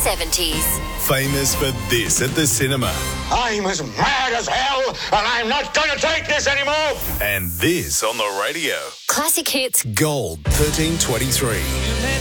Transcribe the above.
70s. Famous for this at the cinema. I'm as mad as hell, and I'm not going to take this anymore. And this on the radio. Classic hits. Gold 1323.